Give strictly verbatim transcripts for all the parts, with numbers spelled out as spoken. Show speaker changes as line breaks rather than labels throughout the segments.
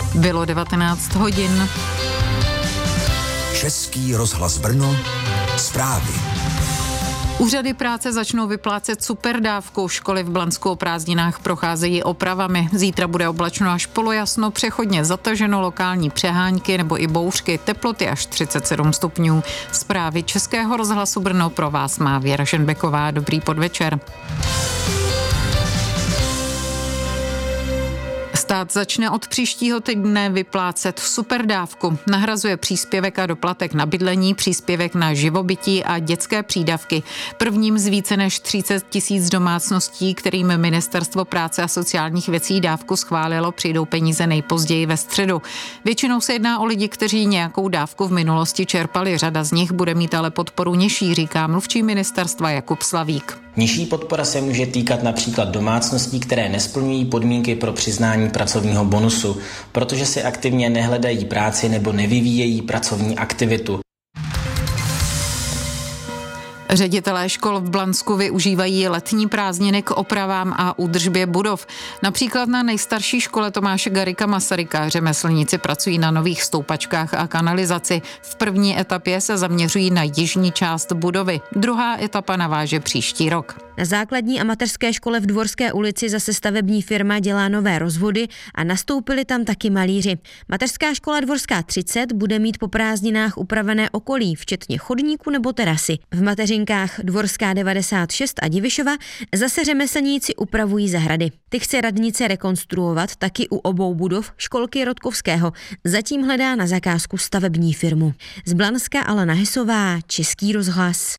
Bylo devatenáct hodin.
Český rozhlas Brno, zprávy.
Úřady práce začnou vyplácet superdávku. Školy v Blansku o prázdninách procházejí opravami. Zítra bude oblačno až polojasno, přechodně zataženo, lokální přehánky nebo i bouřky, teploty až třicet sedm stupňů. Zprávy Českého rozhlasu Brno pro vás má Věra Šenbeková. Dobrý podvečer. Stát začne od příštího týdne vyplácet superdávku. Nahrazuje příspěvek a doplatek na bydlení, příspěvek na živobytí a dětské přídavky. Prvním z více než třicet tisíc domácností, kterým Ministerstvo práce a sociálních věcí dávku schválilo, přijdou peníze nejpozději ve středu. Většinou se jedná o lidi, kteří nějakou dávku v minulosti čerpali. Řada z nich bude mít ale podporu nižší, říká mluvčí ministerstva Jakub Slavík.
Nižší podpora se může týkat například domácností, které nesplňují podmínky pro přiznání pracovního bonusu, protože si aktivně nehledají práci nebo nevyvíjejí pracovní aktivitu.
Ředitelé škol v Blansku využívají letní prázdniny k opravám a údržbě budov. Například na nejstarší škole Tomáše Garrigua Masaryka řemeslníci pracují na nových stoupačkách a kanalizaci. V první etapě se zaměřují na jižní část budovy. Druhá etapa naváže příští rok.
Na základní a mateřské škole v Dvorské ulici zase stavební firma dělá nové rozvody a nastoupili tam taky malíři. Mateřská škola Dvorská třicet bude mít po prázdninách upravené okolí, včetně chodníku nebo terasy. V mateřinkách Dvorská devadesát šest a Divišova zase řemeslníci upravují zahrady. Ty chce radnice rekonstruovat taky u obou budov školky Rodkovského. Zatím hledá na zakázku stavební firmu. Z Blanska Alena Hesová, Český rozhlas.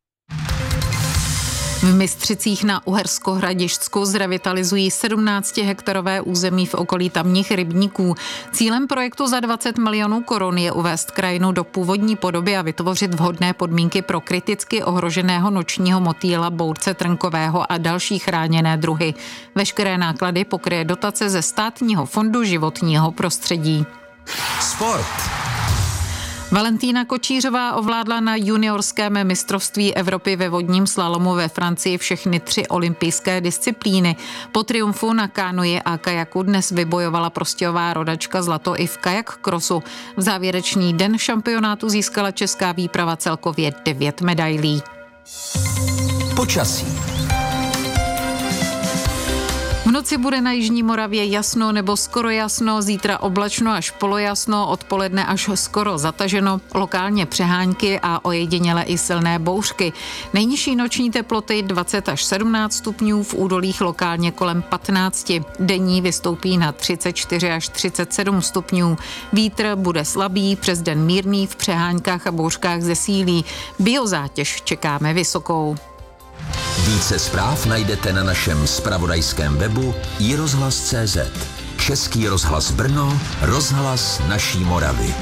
V Mistřicích na Uhersko-Hradišťsku zrevitalizují sedmnáctihektarové území v okolí tamních rybníků. Cílem projektu za dvacet milionů korun je uvést krajinu do původní podoby a vytvořit vhodné podmínky pro kriticky ohroženého nočního motýla, bource trnkového a další chráněné druhy. Veškeré náklady pokryje dotace ze Státního fondu životního prostředí.
Sport.
Valentína Kočířová ovládla na juniorském mistrovství Evropy ve vodním slalomu ve Francii všechny tři olympijské disciplíny. Po triumfu na kánoji a kajaku dnes vybojovala prostějová rodačka zlato i v kajak krosu. V závěrečný den šampionátu získala česká výprava celkově devět medailí.
Počasí.
V noci bude na jižní Moravě jasno nebo skoro jasno, zítra oblačno až polojasno, odpoledne až skoro zataženo, lokálně přehánky a ojediněle i silné bouřky. Nejnižší noční teploty dvacet až sedmnáct stupňů, v údolích lokálně kolem patnáct. Denní vystoupí na třicet čtyři až třicet sedm stupňů. Vítr bude slabý, přes den mírný, v přeháňkách a bouřkách zesílí. Biozátěž čekáme vysokou.
Více zpráv najdete na našem zpravodajském webu i rozhlas tečka cé zet. Český rozhlas Brno, rozhlas naší Moravy.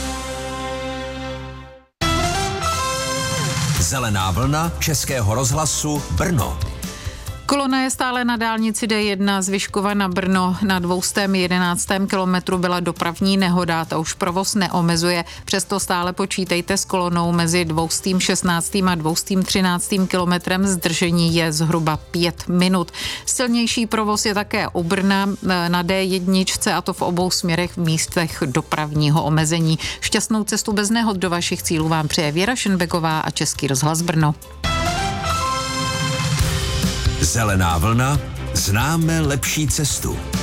Zelená vlna Českého rozhlasu Brno.
Kolona je stále na dálnici D jedna z Vyškova na Brno. Na dvoustém jedenáctém kilometru byla dopravní nehoda, ta už provoz neomezuje, přesto stále počítejte s kolonou mezi dvoustým šestnáctým a dvoustým třináctým kilometrem. Zdržení je zhruba pět minut. Silnější provoz je také u Brna na D jedna, a to v obou směrech v místech dopravního omezení. Šťastnou cestu bez nehod do vašich cílů vám přeje Věra Šenbeková a Český rozhlas Brno.
Zelená vlna, známe lepší cestu.